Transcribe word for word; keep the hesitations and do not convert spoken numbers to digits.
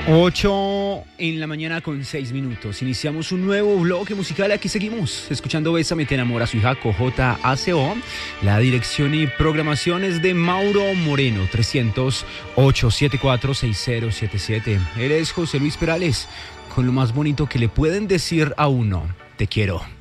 ocho en la mañana con seis minutos. Iniciamos un nuevo bloque musical. Aquí seguimos escuchando Bésame te enamora, su hija J A C O. La dirección y programación es de Mauro Moreno. Trescientos ocho setenta y cuatro sesenta setenta y siete. Él es José Luis Perales, con lo más bonito que le pueden decir a uno: te quiero.